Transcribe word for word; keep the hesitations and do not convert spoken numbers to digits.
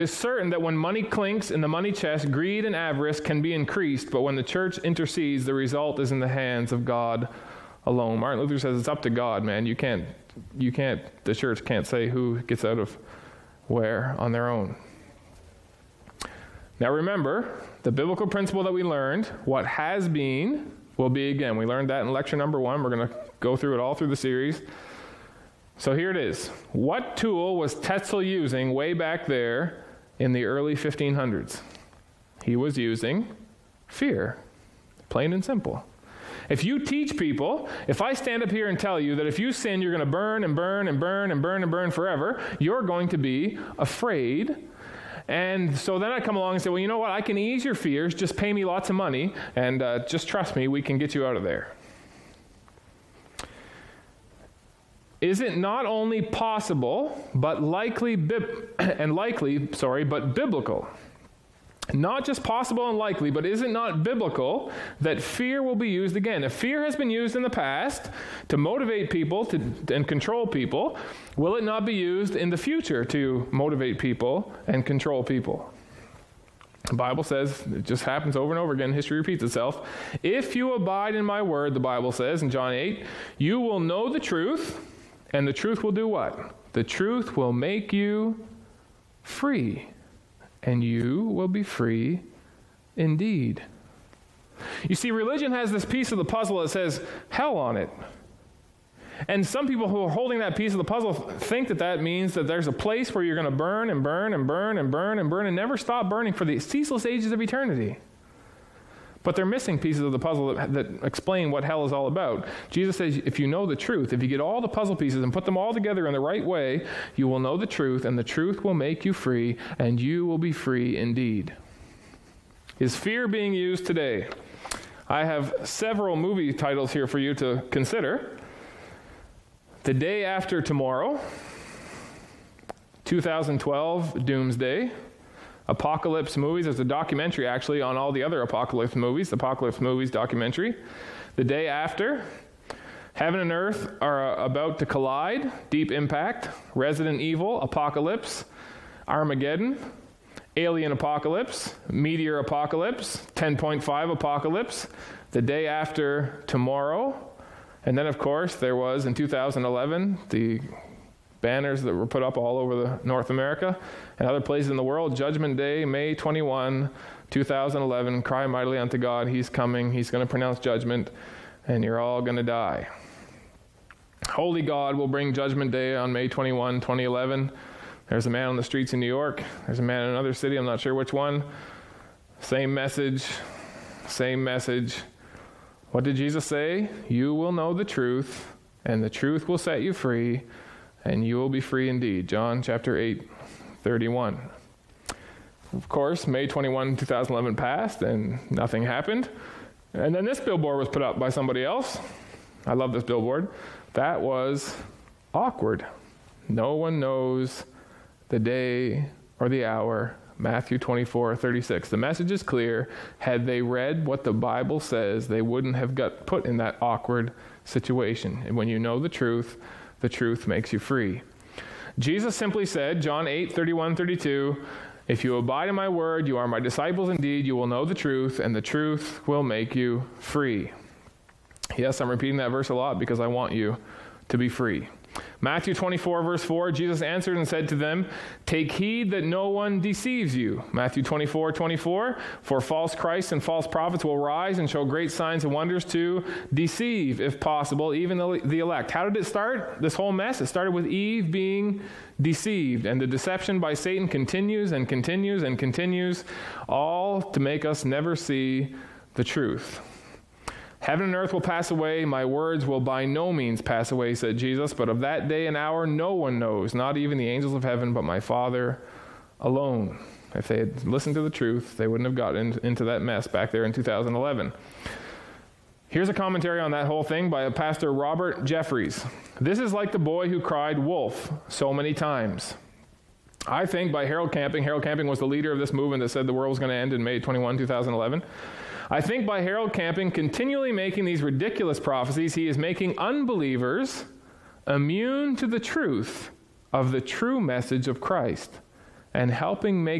It's certain that when money clinks in the money chest, greed and avarice can be increased, but when the church intercedes, the result is in the hands of God alone. Martin Luther says it's up to God, man. You can't, you can't, the church can't say who gets out of where on their own. Now remember, the biblical principle that we learned, what has been will be again. We learned that in lecture number one. We're going to go through it all through the series. So here it is. What tool was Tetzel using way back there in the early fifteen hundreds? He was using fear, plain and simple. If you teach people, if I stand up here and tell you that if you sin, you're going to burn and burn and burn and burn and burn forever, you're going to be afraid. And so then I come along and say, well, you know what? I can ease your fears. Just pay me lots of money and uh, just trust me, we can get you out of there. Is it not only possible, but likely, bib- and likely, sorry, but biblical? Not just possible and likely, but is it not biblical that fear will be used again? If fear has been used in the past to motivate people to, and control people, will it not be used in the future to motivate people and control people? The Bible says, it just happens over and over again, history repeats itself. If you abide in my word, the Bible says in John eight, you will know the truth, and the truth will do what? The truth will make you free, and you will be free indeed. You see, religion has this piece of the puzzle that says hell on it. And some people who are holding that piece of the puzzle think that that means that there's a place where you're going to burn and burn and burn and burn and burn and never stop burning for the ceaseless ages of eternity. But they're missing pieces of the puzzle that, that explain what hell is all about. Jesus says, if you know the truth, if you get all the puzzle pieces and put them all together in the right way, you will know the truth, and the truth will make you free, and you will be free indeed. Is fear being used today? I have several movie titles here for you to consider. The Day After Tomorrow, two thousand twelve Doomsday, Apocalypse Movies. There's a documentary actually on all the other Apocalypse movies, Apocalypse Movies documentary. The Day After, Heaven and Earth are uh, about to collide, Deep Impact, Resident Evil, Apocalypse, Armageddon, Alien Apocalypse, Meteor Apocalypse, ten point five Apocalypse, The Day After Tomorrow, and then of course there was in two thousand eleven the banners that were put up all over the North America and other places in the world. Judgment Day, May twenty-first, two thousand eleven. Cry mightily unto God. He's coming. He's going to pronounce judgment, and you're all going to die. Holy God will bring Judgment Day on May twenty-first, twenty eleven. There's a man on the streets in New York. There's a man in another city. I'm not sure which one. Same message. Same message. What did Jesus say? You will know the truth, and the truth will set you free, and you will be free indeed. John chapter eight, thirty-one. Of course, May twenty-first, two thousand eleven passed, and nothing happened. And then this billboard was put up by somebody else. I love this billboard. That was awkward. No one knows the day or the hour. Matthew twenty-four, thirty-six. The message is clear. Had they read what the Bible says, they wouldn't have got put in that awkward situation. And when you know the truth, the truth makes you free. Jesus simply said, John eight, thirty-one, thirty-two, if you abide in my word, you are my disciples indeed, you will know the truth, and the truth will make you free. Yes, I'm repeating that verse a lot because I want you to be free. Matthew twenty-four, verse four, Jesus answered and said to them, take heed that no one deceives you. Matthew twenty-four, twenty-four, for false Christs and false prophets will rise and show great signs and wonders to deceive, if possible, even the, the elect. How did it start? This whole mess, it started with Eve being deceived, and the deception by Satan continues and continues and continues, all to make us never see the truth. Heaven and earth will pass away, my words will by no means pass away, said Jesus, but of that day and hour no one knows, not even the angels of heaven, but my Father alone. If they had listened to the truth, they wouldn't have gotten into that mess back there in two thousand eleven. Here's a commentary on that whole thing by a pastor, Robert Jeffries. This is like the boy who cried wolf so many times. I think by Harold Camping, Harold Camping was the leader of this movement that said the world was going to end in May twenty-first, two thousand eleven. I think by Harold Camping continually making these ridiculous prophecies, he is making unbelievers immune to the truth of the true message of Christ. and helping make